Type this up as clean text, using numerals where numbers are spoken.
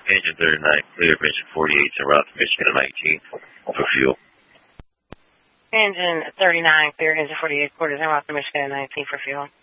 Engine 39, clear, engine 48, en route to Michigan at 19 for fuel. Engine 39, clear, engine 48, quarters, en route to Michigan at 19 for fuel.